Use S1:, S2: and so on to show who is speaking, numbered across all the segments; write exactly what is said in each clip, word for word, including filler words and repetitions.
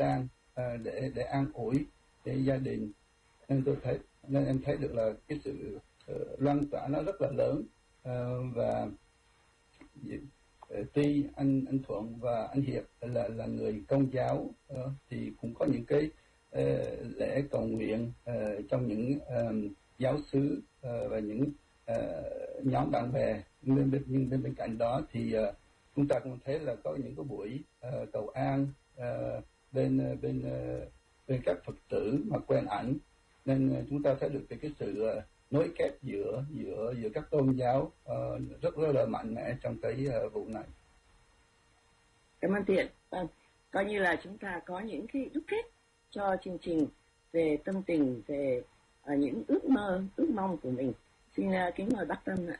S1: sang uh, để để an ủi để gia đình. Nên tôi thấy nên em thấy được là cái sự uh, loan tỏa nó rất là lớn. Uh, và uh, tuy anh anh Thuận và anh Hiệp là là người Công giáo, uh, thì cũng có những cái uh, lễ cầu nguyện uh, trong những uh, giáo xứ uh, và những uh, nhóm bạn bè. Nhưng bên, nhưng bên, bên cạnh đó thì uh, chúng ta cũng thấy là có những cái buổi uh, cầu an uh, bên bên uh, bên các Phật tử mà quen ảnh. Nên uh, chúng ta thấy được cái sự uh, nối kết giữa giữa giữa các tôn giáo uh, rất rất là mạnh mẽ trong cái uh, vụ này.
S2: Cảm ơn Thiện. Vâng, coi như là chúng ta có những cái đúc kết cho chương trình về tâm tình, về uh, những ước mơ, ước mong của mình. Xin uh, kính mời bác Tâm ạ.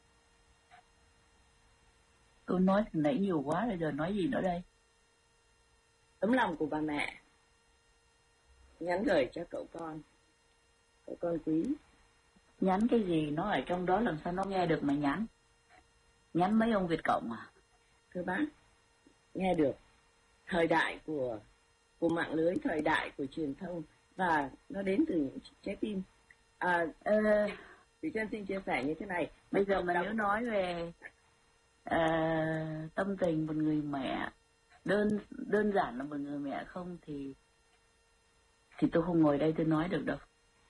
S3: Tôi nói từ nãy nhiều quá rồi, giờ nói gì nữa đây?
S2: Tấm lòng của bà mẹ nhắn gửi cho cậu con, cậu con quý.
S3: Nhắn cái gì, nó ở trong đó làm sao nó nghe được mà nhắn? Nhắn mấy ông Việt Cộng à?
S2: Thưa bác, nghe được. Thời đại của của mạng lưới, thời đại của truyền thông, và nó đến từ những trái tim. À,
S3: ờ,
S2: Thủy Trân xin chia sẻ như thế này.
S3: Bây giờ mà nếu nói về uh, tâm tình một người mẹ, đơn đơn giản là một người mẹ không thì thì tôi không ngồi đây tôi nói được đâu.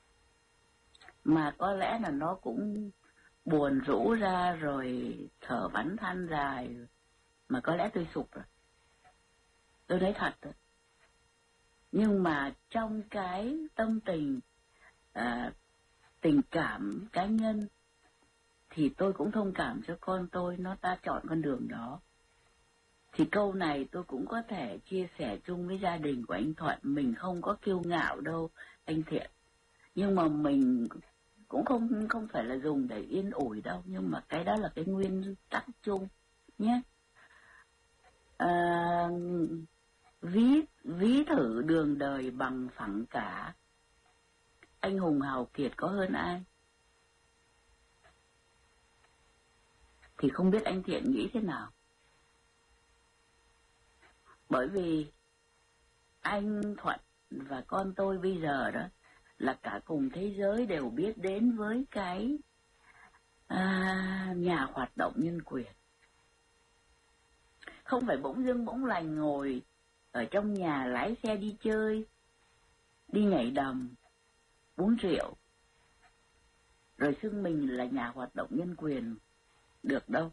S3: Mà có lẽ là nó cũng buồn rũ ra rồi thở bắn than dài, mà có lẽ tôi sụp rồi. Tôi nói thật rồi. Nhưng mà trong cái tâm tình uh, tình cảm cá nhân thì tôi cũng thông cảm cho con tôi, nó đã chọn con đường đó. Thì câu này tôi cũng có thể chia sẻ chung với gia đình của anh Thuận. Mình không có kiêu ngạo đâu anh Thiện, nhưng mà mình cũng không không phải là dùng để yên ủi đâu, nhưng mà cái đó là cái nguyên tắc chung nhé. À, ví ví thử đường đời bằng phẳng cả, anh hùng hào kiệt có hơn ai? Thì không biết anh Thiện nghĩ thế nào. Bởi vì anh Thuận và con tôi bây giờ đó là cả cùng thế giới đều biết đến với cái à, nhà hoạt động nhân quyền. Không phải bỗng dưng bỗng lành ngồi ở trong nhà lái xe đi chơi, đi nhảy đầm, uống rượu, rồi xưng mình là nhà hoạt động nhân quyền được đâu.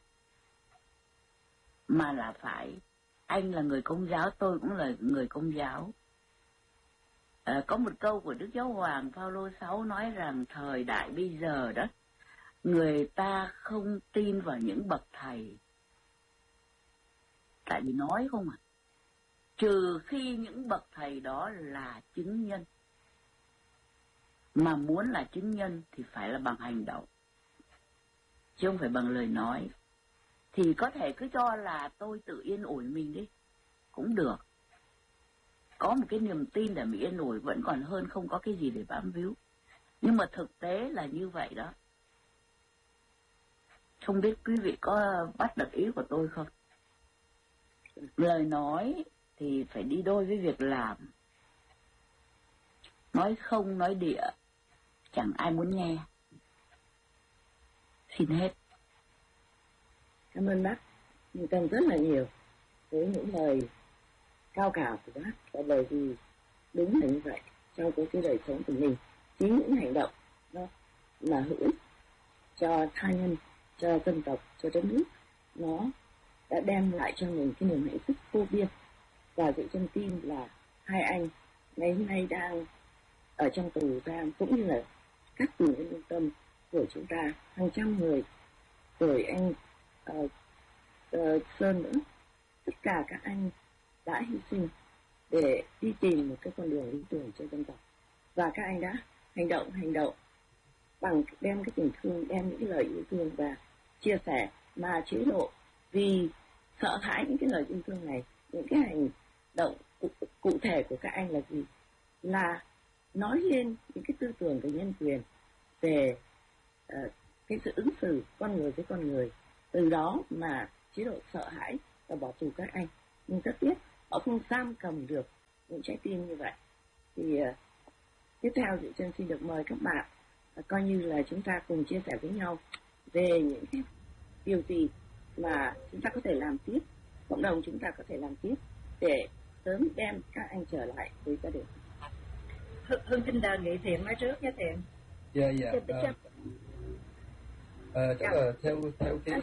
S3: Mà là phải, anh là người Công giáo, tôi cũng là người Công giáo. À, có một câu của Đức Giáo Hoàng Phaolô sáu nói rằng thời đại bây giờ đó, người ta không tin vào những bậc thầy. Tại vì nói không à, trừ khi những bậc thầy đó là chứng nhân. Mà muốn là chứng nhân thì phải là bằng hành động, chứ không phải bằng lời nói. Thì có thể cứ cho là tôi tự yên ủi mình đi, cũng được. Có một cái niềm tin để mình yên ủi vẫn còn hơn không có cái gì để bám víu. Nhưng mà thực tế là như vậy đó. Không biết quý vị có bắt được ý của tôi không? Lời nói thì phải đi đôi với việc làm. Nói không, nói địa, chẳng ai muốn nghe. Xin hết.
S2: Cảm ơn bác Minh Tâm rất là nhiều với những lời cao cả của bác. Và bởi vì đúng là như vậy, trong cái, cái đời sống của mình, chính những hành động đó là hữu ích cho tha nhân, cho dân tộc, cho đất nước, nó đã đem lại cho mình cái niềm hạnh phúc vô biên. Và Dạy Chân tin là hai anh ngày hôm nay đang ở trong tù giam, cũng như là các tù nhân lương tâm của chúng ta, hàng trăm người, rồi anh uh, uh, Sơn nữa, tất cả các anh đã hy sinh để đi tìm một cái con đường lý tưởng cho dân tộc. Và các anh đã hành động hành động bằng đem cái tình thương, đem những cái lời yêu thương và chia sẻ, mà chế độ vì sợ hãi những cái lời yêu thương này, những cái hành động cụ, cụ thể của các anh là gì? Là nói lên những cái tư tưởng về nhân quyền, về uh, cái sự ứng xử con người với con người. Từ đó mà chế độ sợ hãi và bỏ tù các anh. Nhưng rất tiếc họ không giam cầm được những trái tim như vậy. Thì uh, tiếp theo Diệu Chân xin được mời các bạn uh, coi như là chúng ta cùng chia sẻ với nhau về những cái điều gì mà chúng ta có thể làm tiếp, cộng đồng chúng ta có thể làm tiếp để sớm đem các anh trở lại với gia đình.
S4: Hương xin đợi Nghị Thiện nói trước nhé Thiện.
S1: Dạ dạ. À, chắc là theo theo cái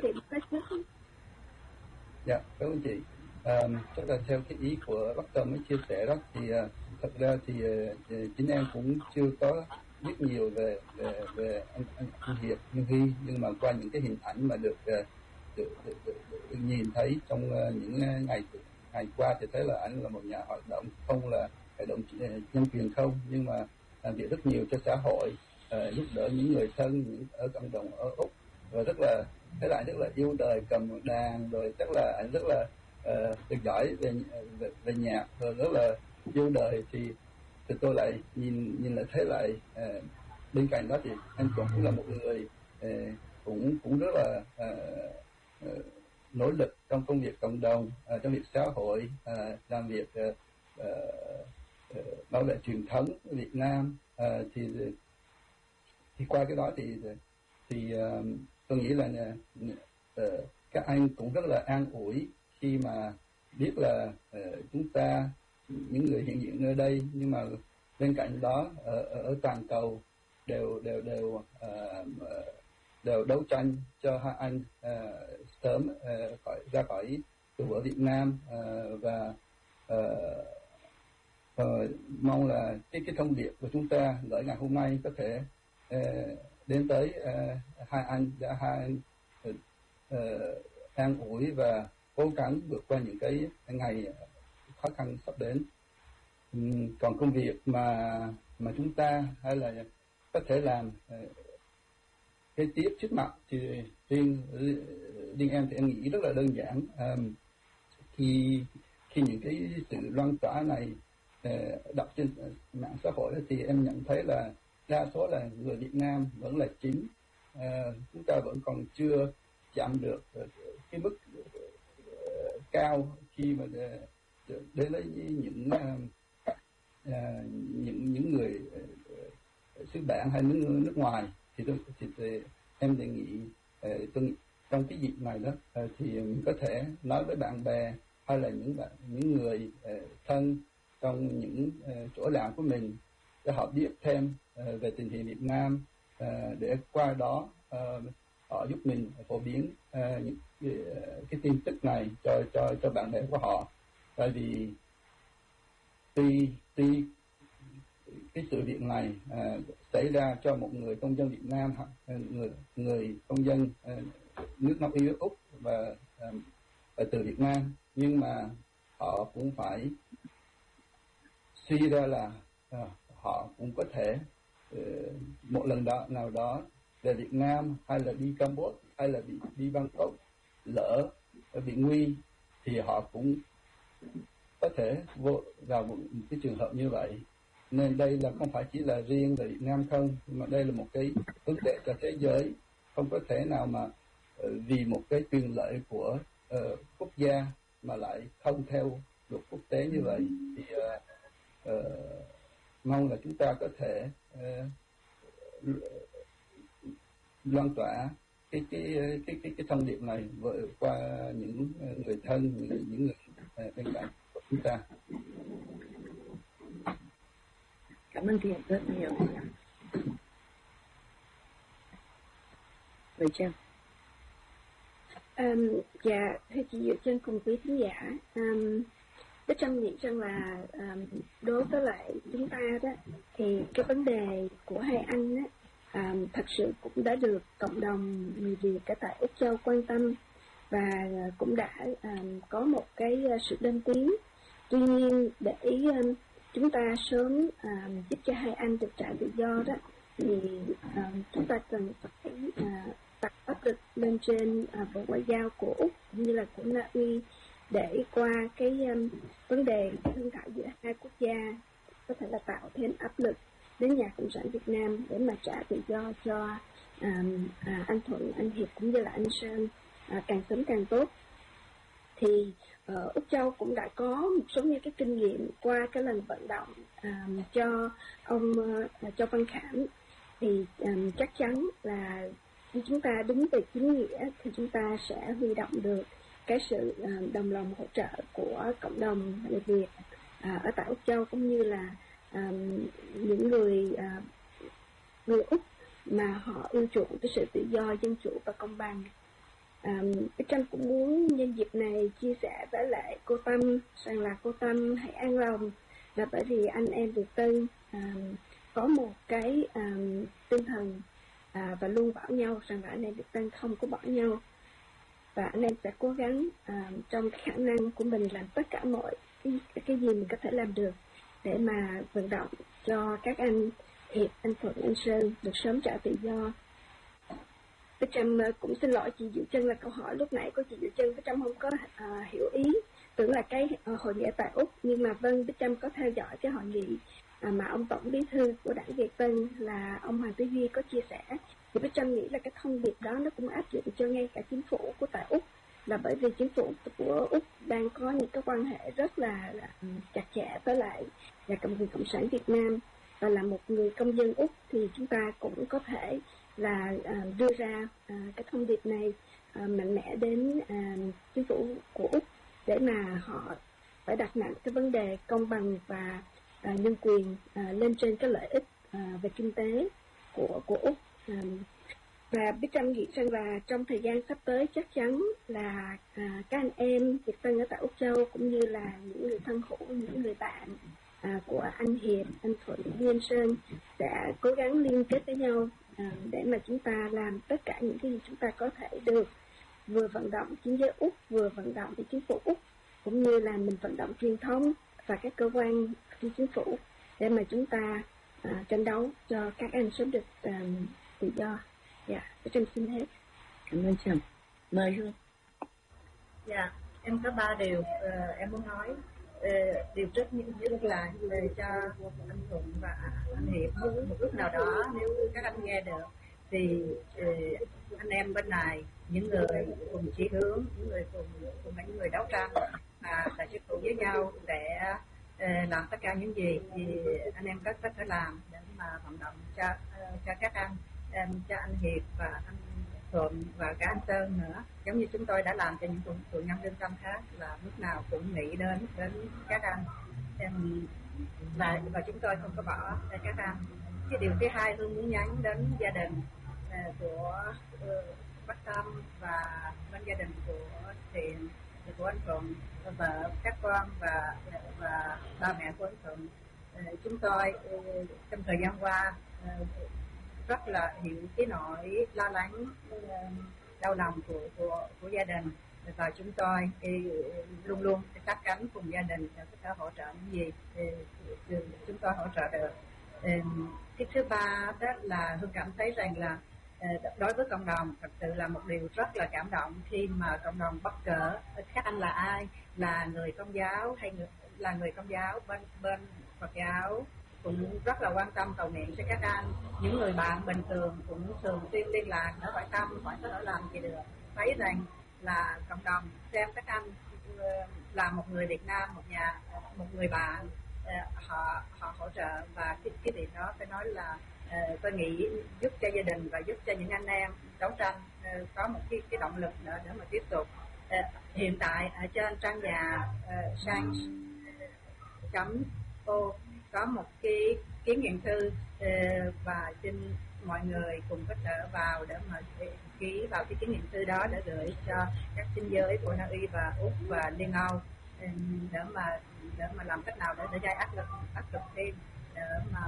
S1: dạ cảm ơn chị. À, chắc là theo cái ý của bác Tâm mới chia sẻ đó thì uh, thật ra thì uh, chính em cũng chưa có biết nhiều về về về anh anh, anh Hiệp Nhân Hy, nhưng mà qua những cái hình ảnh mà được uh, được, được, được, được nhìn thấy trong uh, những ngày ngày qua thì thấy là anh là một nhà hoạt động, không là hoạt động nhân quyền không, nhưng mà làm việc rất nhiều cho xã hội, uh, giúp đỡ những người thân những ở cộng đồng ở Úc, và rất là thấy là anh rất là yêu đời, cầm đàn, rồi chắc là anh rất là uh, được giỏi về, về về nhạc, rồi rất là yêu đời. Thì thì tôi lại nhìn nhìn lại thấy lại uh, bên cạnh đó thì anh cũng là một người uh, cũng cũng rất là uh, uh, nỗ lực trong công việc cộng đồng, uh, trong việc xã hội, uh, làm việc uh, uh, uh, bảo vệ truyền thống Việt Nam. Uh, thì thì qua cái đó thì thì uh, tôi nghĩ là uh, các anh cũng rất là an ủi khi mà biết là uh, chúng ta những người hiện diện nơi đây, nhưng mà bên cạnh đó ở, ở toàn cầu đều đều đều uh, đều đấu tranh cho hai anh uh, sớm uh, khỏi ra khỏi tù ở Việt Nam, uh, và uh, uh, mong là cái cái thông điệp của chúng ta gửi ngày hôm nay có thể uh, đến tới uh, hai anh đã hai anh uh, uh, an ủi và cố gắng vượt qua những cái ngày khó khăn sắp đến. Um, còn công việc mà mà chúng ta hay là có thể làm uh, cái tiếp trước mặt thì riêng riêng em thì em nghĩ rất là đơn giản. Um, khi khi những cái sự loan tỏa này uh, đọc trên mạng xã hội thì em nhận thấy là đa số là người Việt Nam vẫn là chính. Uh, chúng ta vẫn còn chưa chạm được uh, cái mức uh, cao khi mà uh, đến với những uh, uh, những những người uh, xứ bản hay nước nước ngoài. Thì tôi thì, thì em đề nghị uh, tôi trong cái dịp này đó uh, thì mình có thể nói với bạn bè hay là những bạn những người uh, thân trong những uh, chỗ làm của mình để họ biết thêm uh, về tình hình Việt Nam, uh, để qua đó uh, họ giúp mình phổ biến uh, những cái, uh, cái tin tức này cho cho cho bạn bè của họ. Tại vì tuy tuy cái sự việc này uh, xảy ra cho một người công dân Việt Nam, uh, người người công dân uh, nước Nam Y Úc và uh, từ Việt Nam, nhưng mà họ cũng phải suy ra là uh, họ cũng có thể uh, một lần đó nào đó về Việt Nam hay là đi Campuchia hay là đi, đi Bangkok, lỡ bị nguy thì họ cũng có thể vô vào một, một cái trường hợp như vậy. Nên đây là không phải chỉ là riêng về Việt Nam không, mà đây là một cái vấn đề cho thế giới. Không có thể nào mà uh, vì một cái quyền lợi của uh, quốc gia mà lại không theo luật quốc tế như vậy. Thì uh, uh, mong là chúng ta có thể uh, loan tỏa cái cái cái cái cái thông điệp này vượt qua những người thân, những, những người uh, bên cạnh của chúng ta.
S2: Cảm ơn Thiện rất nhiều. Vậy chưa?
S5: Um, dạ, thưa chị Diệu Chân cùng quý khán giả, um, Bích Trâm nghĩ rằng là um, đối với lại chúng ta đó thì cái vấn đề của hai anh đó, um, thật sự cũng đã được cộng đồng người Việt ở tại Úc Châu quan tâm và cũng đã um, có một cái sự lên tiếng. Tuy nhiên để um, chúng ta sớm um, giúp cho hai anh được trả tự do đó thì um, chúng ta cần phải uh, đặt áp lực lên trên uh, Bộ Ngoại giao của Úc cũng như là của Na Uy để qua cái um, vấn đề thương thảo giữa hai quốc gia có thể là tạo thêm áp lực đến nhà Cộng sản Việt Nam để mà trả tự do cho um, uh, anh Thuận, anh Hiệp cũng như là anh Sơn uh, càng sớm càng tốt. Thì ở Úc Châu cũng đã có một số những cái kinh nghiệm qua cái lần vận động um, cho ông uh, Châu Văn Khảm, thì um, chắc chắn là khi chúng ta đứng về chính nghĩa thì chúng ta sẽ huy động được cái sự uh, đồng lòng hỗ trợ của cộng đồng người Việt uh, ở tại Úc Châu, cũng như là um, những người uh, người Úc mà họ yêu chuộng cái sự tự do, dân chủ và công bằng. Um, Bích Trâm cũng muốn nhân dịp này chia sẻ với lại cô Tâm rằng là cô Tâm hãy an lòng, là bởi vì anh em Việt Tân um, có một cái um, tinh thần uh, và luôn bảo nhau rằng là anh em Việt Tân không có bỏ nhau, và anh em sẽ cố gắng um, trong cái khả năng của mình làm tất cả mọi cái, cái gì mình có thể làm được để mà vận động cho các anh Hiệp, anh Thuận, anh Sơn được sớm trả tự do. Bích Trâm cũng xin lỗi chị Diệu Trân là câu hỏi lúc nãy của chị Diệu Trân Bích Trâm không có uh, hiểu ý, tưởng là cái uh, hội nghị tại Úc, nhưng mà vâng, Bích Trâm có theo dõi cái hội nghị uh, mà ông tổng bí thư của đảng Việt Tân là ông Hoàng Tứ Duy có chia sẻ, thì Bích Trâm nghĩ là cái thông điệp đó nó cũng áp dụng cho ngay cả chính phủ của tại Úc, là bởi vì chính phủ của Úc đang có những cái quan hệ rất là, là chặt chẽ với lại là Cộng quyền Cộng sản Việt Nam, và là một người công dân Úc thì chúng ta cũng có thể là uh, đưa ra uh, cái thông điệp này uh, mạnh mẽ đến uh, chính phủ của Úc để mà họ phải đặt nặng cái vấn đề công bằng và uh, nhân quyền uh, lên trên cái lợi ích uh, về kinh tế của của Úc. Um, và Bích Trâm nghĩ rằng là trong thời gian sắp tới chắc chắn là uh, các anh em Việt Tân ở tại Úc Châu cũng như là những người thân hữu, những người bạn À, của anh Hiệp, anh Thuận, Viên Sơn sẽ cố gắng liên kết với nhau à, để mà chúng ta làm tất cả những cái gì chúng ta có thể được, vừa vận động chính giới Úc, vừa vận động với chính phủ Úc, cũng như là mình vận động truyền thông và các cơ quan phi chính phủ để mà chúng ta à, tranh đấu cho các anh sớm được à, tự do. Dạ, yeah, Trâm xin hết.
S2: Cảm ơn Trâm. Mời Hương.
S4: Dạ, em có ba điều uh, em muốn nói. Uh, điều trước nhất là uh, cho anh Thuận và anh Hiệp một lúc nào đó nếu các anh nghe được thì uh, anh em bên này, những người cùng chí hướng, những người cùng cùng những người đấu tranh và sẽ tiếp tục với nhau để uh, làm tất cả những gì thì anh em có thể làm để mà vận động cho uh, cho các anh, um, cho anh Hiệp và anh Thuận và cả anh Sơn nữa, giống như chúng tôi đã làm cho những tù nhân lương tâm khác, là lúc nào cũng nghĩ đến đến các anh và và chúng tôi không có bỏ các anh. Cái điều thứ hai Hương muốn nhắn đến gia đình uh, của uh, bác Tâm và bên gia đình của Thiện, của anh Thuận, vợ, các con và và ba mẹ của anh Thuận. Uh, chúng tôi uh, trong thời gian qua uh, rất là hiểu cái nỗi lo lắng, đau lòng của của của gia đình, và chúng tôi thì luôn luôn sát cánh cùng gia đình để có thể hỗ trợ những gì thì chúng tôi hỗ trợ được. Cái thứ ba đó là Hương cảm thấy rằng là đối với cộng đồng thật sự là một điều rất là cảm động khi mà cộng đồng bất cỡ, các anh là ai, là người Công giáo hay người, là người Công giáo bên bên Phật giáo cũng rất là quan tâm cầu nguyện cho các anh. Những người bạn bình thường cũng thường xuyên liên lạc để hỏi thăm, hỏi có thể làm gì được. Thấy rằng là cộng đồng xem các anh là một người Việt Nam, một nhà, một người bạn, họ họ hỗ trợ, và cái cái điều đó phải nói là uh, tôi nghĩ giúp cho gia đình và giúp cho những anh em đấu tranh uh, có một cái cái động lực nữa để mà tiếp tục. Uh, hiện tại ở trên trang nhà uh, sang chấm ô có một cái kiến nghị thư uh, và xin mọi người cùng có thể vào để mà ký vào cái kiến nghị thư đó để gửi cho các sinh giới của Na Uy và Úc và Liên Âu, để mà để mà làm cách nào để để gây áp lực áp lực thêm để mà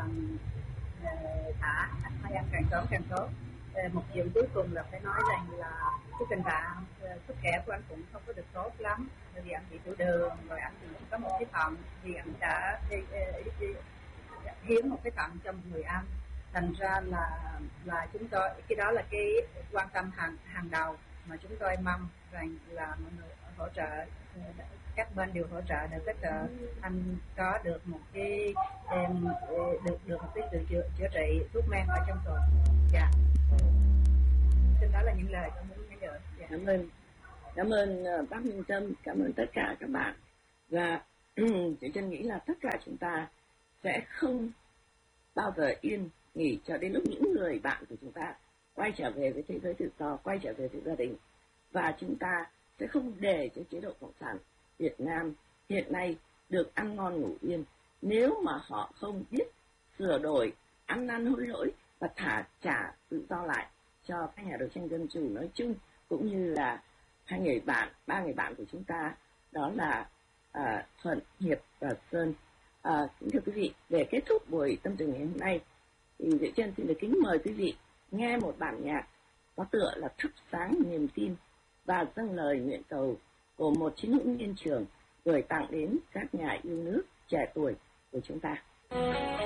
S4: uh, thả hai anh càng sớm càng tốt. Uh, một chuyện cuối cùng là phải nói rằng là cái tình trạng uh, sức khỏe của anh cũng không có được tốt lắm, bởi vì anh bị tiểu đường, rồi anh cũng có một cái thận, thì anh đã đi, đi, đi, đi, hiến một cái thận cho một người anh. Thành ra là là chúng tôi, cái đó là cái quan tâm hàng hàng đầu mà chúng tôi mong rằng là mọi người hỗ trợ, các bên đều hỗ trợ để có thể anh có được một cái được được một cái sự chữa, chữa trị thuốc men ở trong tuần. Dạ. Xin đó là những lời tôi muốn nói được. Dạ.
S2: Cảm ơn. Cảm ơn uh, bác Minh Tâm, cảm ơn tất cả các bạn. Và chị Trân nghĩ là tất cả chúng ta sẽ không bao giờ yên nghỉ cho đến lúc những người bạn của chúng ta quay trở về với thế giới tự do, quay trở về với gia đình. Và chúng ta sẽ không để cho chế độ Cộng sản Việt Nam hiện nay được ăn ngon ngủ yên. Nếu mà họ không biết sửa đổi, ăn năn hối lỗi và thả trả tự do lại cho các nhà đấu tranh dân chủ nói chung, cũng như là hai người bạn, ba người bạn của chúng ta, đó là à, Thuận, Hiệp và Sơn. À, thưa quý vị, để kết thúc buổi tâm tình ngày hôm nay, thì Diệu Trân xin được kính mời quý vị nghe một bản nhạc có tựa là Thắp Sáng Niềm Tin và dâng lời nguyện cầu của một chiến hữu Yên Trường gửi tặng đến các nhà yêu nước trẻ tuổi của chúng ta.